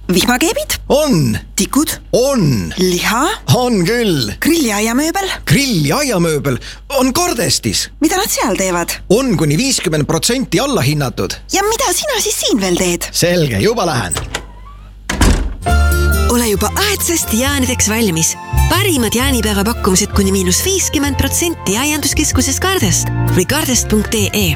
Vihmakeebid? On. Tikud? On. Liha? On küll. Grilliaiamööbel? Grilliaiamööbel on Kardestis. Mida nad seal teevad? On kuni 50% allahinnatud. Ja mida sina siis siin veel teed? Selge, juba lähen. Ole juba aedsest jäänideks valmis. Parimad jäänibäeva pakkumised kuni -50% aianduskeskuses Kardest või kardest.ee.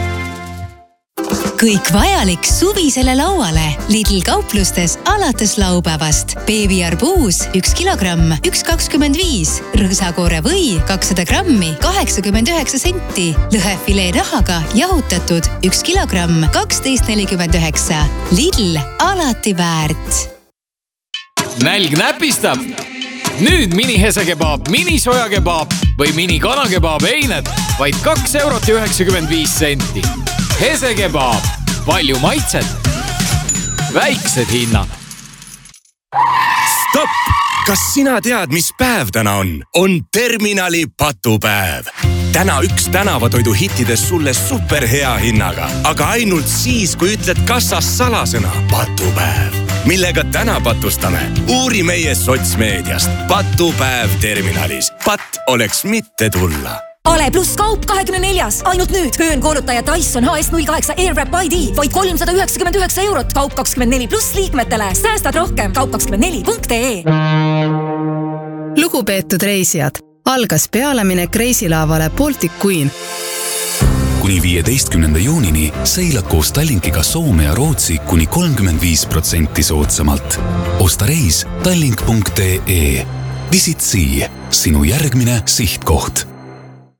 Kõik vajalik suvisele lauale Lidl kauplustes alates laupäevast. Beebiarbuus 1 kilogramm 1,25, rõõsakoore või 200 grammi 89 senti, lõhefilee nahaga jahutatud 1 kilogramm 12,49. Lidl, alati väärt. Nälg näpistab. Nüüd mini-hesekebaab, mini-sojakebaab või mini-kanakebaab eined vaid 2,95 €. Hesekebaab. Palju maitset. Väiksed hinnad. Stopp! Kas sina tead, mis päev täna on? On Terminali patupäev. Täna üks tänavatoidu hittides sulle superhea hinnaga. Aga ainult siis, kui ütled kassas salasõna patupäev. Millega täna patustame? Uuri meie sotsmeediast. Patupäev Terminalis. Pat oleks mitte tulla. Ale pluss kaup 24. Ainult nüüd köönkoolutaja Dyson HS08 Airwrap ID vaid 399 €. Kaup 24 pluss liikmetele. Säästad rohkem. Kaup24.ee. Lugupeetud reisijad, algas pealeminek reisilaavale Baltic Queen. Kuni 15. juunini seila koos Tallinkiga Soome ja Rootsi kuni 35% soodsamalt. Osta reis tallink.ee. Visit Sea, sinu järgmine sihtkoht.